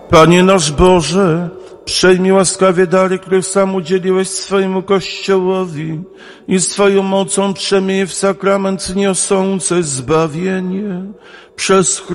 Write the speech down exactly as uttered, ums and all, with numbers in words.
Panie nasz Boże, przejmij łaskawie dary, które sam udzieliłeś swojemu Kościołowi i swoją mocą przemień w sakrament niosący zbawienie przez